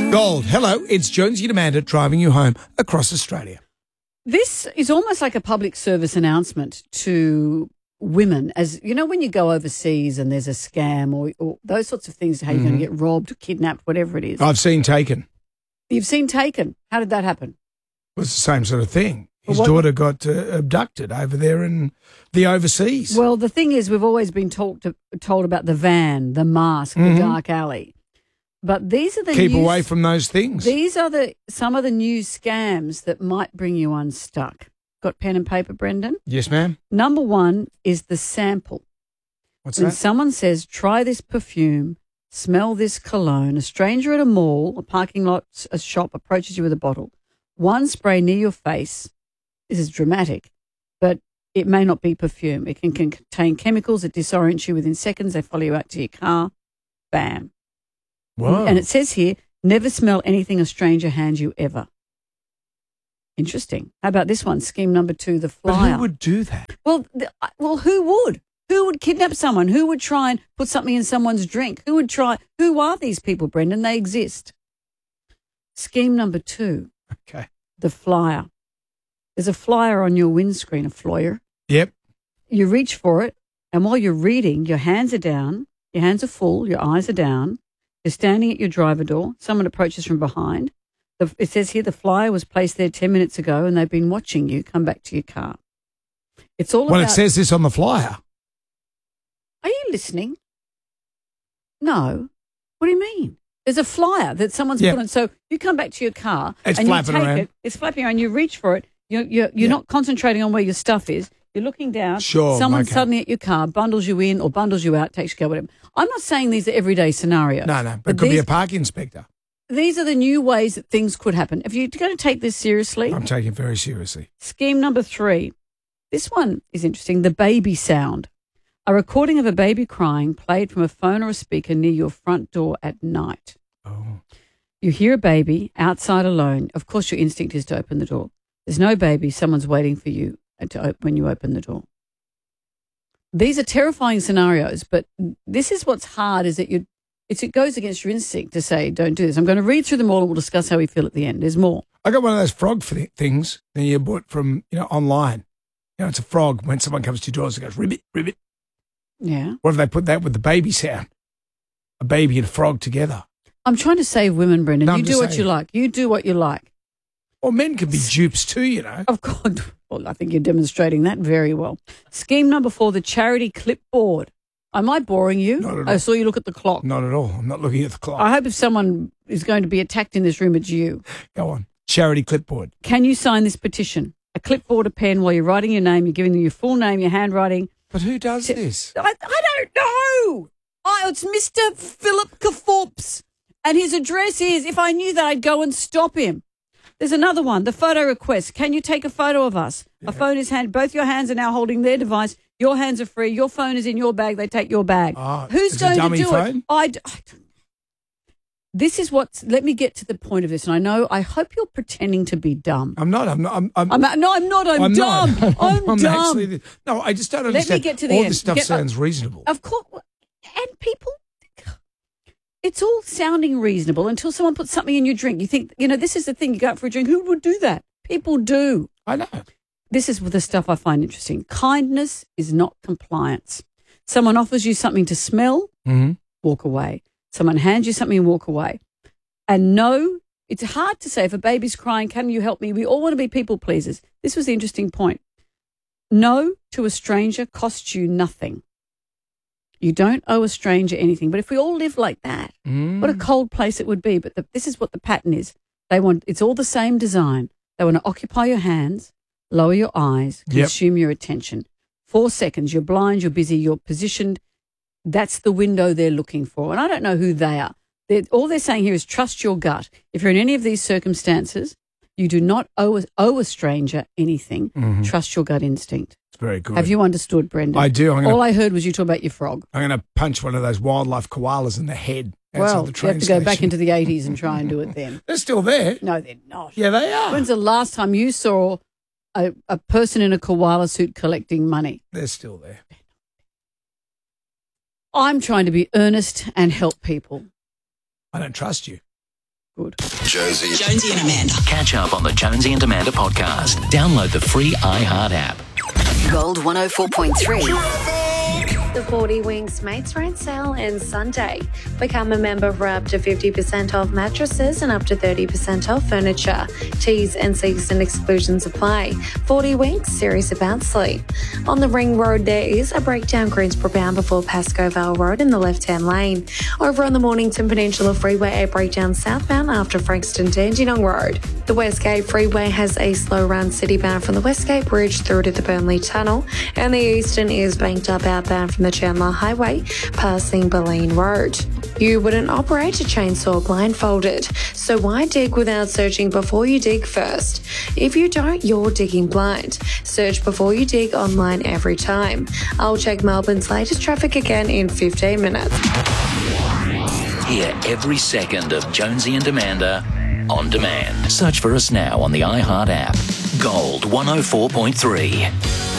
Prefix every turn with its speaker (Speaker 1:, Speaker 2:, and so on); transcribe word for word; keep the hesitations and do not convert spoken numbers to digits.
Speaker 1: Gold. Hello, it's Jonesy and Amanda driving you home across Australia.
Speaker 2: This is almost like a public service announcement to women. As you know, when you go overseas and there's a scam or, or those sorts of things, how you're mm-hmm. going to get robbed, kidnapped, whatever it is.
Speaker 1: I've seen Taken.
Speaker 2: You've seen Taken. How did that happen?
Speaker 1: It was the same sort of thing. His
Speaker 2: well,
Speaker 1: daughter got uh, abducted over there in the overseas.
Speaker 2: Well, the thing is, we've always been told, to, told about the van, the mask,
Speaker 1: mm-hmm.
Speaker 2: the dark alley. But these are the
Speaker 1: Keep
Speaker 2: new,
Speaker 1: away from those things.
Speaker 2: These are the some of the new scams that might bring you unstuck. Got pen and paper, Brendan?
Speaker 1: Yes, ma'am.
Speaker 2: Number one is the sample.
Speaker 1: What's
Speaker 2: when
Speaker 1: that?
Speaker 2: Someone says, try this perfume, smell this cologne, a stranger at a mall, a parking lot, a shop approaches you with a bottle. One spray near your face. This is dramatic, but it may not be perfume. It can, can contain chemicals that disorient you within seconds. They follow you out to your car. Bam.
Speaker 1: Whoa.
Speaker 2: And it says here, never smell anything a stranger hands you ever. Interesting. How about this one? Scheme number two, the flyer.
Speaker 1: But who would do that?
Speaker 2: Well, the, well, who would? Who would kidnap someone? Who would try and put something in someone's drink? Who would try? Who are these people, Brendan? They exist. Scheme number two.
Speaker 1: Okay.
Speaker 2: The flyer. There's a flyer on your windscreen, a flyer.
Speaker 1: Yep.
Speaker 2: You reach for it, and while you're reading, your hands are down, your hands are full, your eyes are down. You're standing at your driver door. Someone approaches from behind. The, it says here the flyer was placed there ten minutes ago and they've been watching you come back to your car. It's all
Speaker 1: well,
Speaker 2: about...
Speaker 1: Well, it says this on the flyer.
Speaker 2: Are you listening? No. What do you mean? There's a flyer that someone's
Speaker 1: yep.
Speaker 2: put on. So you come back to your car
Speaker 1: it's
Speaker 2: and you
Speaker 1: flapping
Speaker 2: take
Speaker 1: around.
Speaker 2: it. It's flapping around. You reach for it. You're, you're, you're
Speaker 1: yep.
Speaker 2: not concentrating on where your stuff is. You're looking down.
Speaker 1: Sure.
Speaker 2: Someone
Speaker 1: okay.
Speaker 2: suddenly at your car bundles you in or bundles you out, takes you to go, whatever. I'm not saying these are everyday scenarios.
Speaker 1: No, no. But,
Speaker 2: but
Speaker 1: it could
Speaker 2: these,
Speaker 1: be a park inspector.
Speaker 2: These are the new ways that things could happen. If you're going to take this seriously.
Speaker 1: I'm taking it very seriously.
Speaker 2: Scheme number three. This one is interesting. The baby sound. A recording of a baby crying played from a phone or a speaker near your front door at night.
Speaker 1: Oh.
Speaker 2: You hear a baby outside alone. Of course, your instinct is to open the door. There's no baby. Someone's waiting for you to op- when you open the door. These are terrifying scenarios, but this is what's hard is that you it's, it goes against your instinct to say, don't do this. I'm going to read through them all and we'll discuss how we feel at the end. There's more.
Speaker 1: I got one of those frog th- things that you bought from, you know, online. You know, it's a frog. When someone comes to your doors, it goes, ribbit, ribbit.
Speaker 2: Yeah.
Speaker 1: What if they put that with the baby sound? A baby and a frog together.
Speaker 2: I'm trying to save women, Brendan.
Speaker 1: No,
Speaker 2: you do what
Speaker 1: saying.
Speaker 2: you like. You do what you like.
Speaker 1: Well, men can be dupes too, you know.
Speaker 2: Of course. Well, I think you're demonstrating that very well. Scheme number four, the charity clipboard. Am I boring you?
Speaker 1: Not at all.
Speaker 2: I saw you look at the clock.
Speaker 1: Not at all. I'm not looking at the clock.
Speaker 2: I hope if someone is going to be attacked in this room, it's you.
Speaker 1: Go on. Charity clipboard.
Speaker 2: Can you sign this petition? A clipboard, a pen, while you're writing your name, you're giving them your full name, your handwriting.
Speaker 1: But who does this?
Speaker 2: I, I don't know. Oh, it's Mister Philip Kafops. And his address is, if I knew that, I'd go and stop him. There's another one, the photo request. Can you take a photo of us? Yeah. A phone is hand. Both your hands are now holding their device. Your hands are free. Your phone is in your bag. They take your bag.
Speaker 1: Oh,
Speaker 2: Who's
Speaker 1: it's
Speaker 2: going
Speaker 1: a dummy
Speaker 2: to do
Speaker 1: phone?
Speaker 2: it? I, d- I don't. This is what. Let me get to the point of this. And I know. I hope you're pretending to be dumb.
Speaker 1: I'm not. I'm not. I'm. I'm,
Speaker 2: I'm no, I'm not. I'm,
Speaker 1: I'm
Speaker 2: dumb.
Speaker 1: Not.
Speaker 2: I'm,
Speaker 1: I'm
Speaker 2: dumb.
Speaker 1: Actually, no, I just don't understand.
Speaker 2: Let me get to the
Speaker 1: All
Speaker 2: end.
Speaker 1: this stuff
Speaker 2: Get,
Speaker 1: sounds reasonable.
Speaker 2: Of course. And people. It's all sounding reasonable until someone puts something in your drink. You think, you know, this is the thing. You go out for a drink. Who would do that? People do.
Speaker 1: I know.
Speaker 2: This is the stuff I find interesting. Kindness is not compliance. Someone offers you something to smell,
Speaker 1: mm-hmm.
Speaker 2: walk away. Someone hands you something and walk away. And no, it's hard to say if a baby's crying, can you help me? We all want to be people pleasers. This was the interesting point. No to a stranger costs you nothing. You don't owe a stranger anything. But if we all live like that,
Speaker 1: mm.
Speaker 2: what a cold place it would be. But the, this is what the pattern is. They want, it's all the same design. They want to occupy your hands, lower your eyes, consume yep. your attention. Four seconds, you're blind, you're busy, you're positioned. That's the window they're looking for. And I don't know who they are. They're, all they're saying here is trust your gut. If you're in any of these circumstances, you do not owe a, owe a stranger anything.
Speaker 1: Mm-hmm.
Speaker 2: Trust your gut instinct.
Speaker 1: It's very good.
Speaker 2: Have you understood, Brendan?
Speaker 1: I do. I'm gonna,
Speaker 2: all I heard was you talk about your frog.
Speaker 1: I'm going to punch one of those wildlife koalas in the head.
Speaker 2: Well,
Speaker 1: the
Speaker 2: you have to
Speaker 1: station.
Speaker 2: go back into the eighties and try and do it then.
Speaker 1: They're still there.
Speaker 2: No, they're not.
Speaker 1: Yeah, they are.
Speaker 2: When's the last time you saw a, a person in a koala suit collecting money?
Speaker 1: They're still there.
Speaker 2: I'm trying to be earnest and help people.
Speaker 1: I don't trust you.
Speaker 2: good.
Speaker 3: Jonesy.
Speaker 4: Jonesy and Amanda.
Speaker 5: Catch up on the Jonesy and Amanda podcast. Download the free iHeart app.
Speaker 4: Gold one oh four point three.
Speaker 6: The forty Winks Mates Rate Sale ends Sunday. Become a member for up to fifty percent off mattresses and up to thirty percent off furniture. T's and C's and exclusions apply. forty Winks, serious about sleep. On the Ring Road, there is a breakdown Greens per pound before Pascoe Vale Road in the left-hand lane. Over on the Mornington Peninsula Freeway, a breakdown southbound after Frankston Dandenong Road. The Westgate Freeway has a slow run citybound from the Westgate Bridge through to the Burnley Tunnel, and the Eastern is banked up outbound from the Chandler Highway, passing Boleyn Road. You wouldn't operate a chainsaw blindfolded, so why dig without searching before you dig first? If you don't, you're digging blind. Search before you dig online every time. I'll check Melbourne's latest traffic again in fifteen minutes.
Speaker 5: Hear every second of Jonesy and Amanda on demand. Search for us now on the iHeart app. Gold one oh four point three.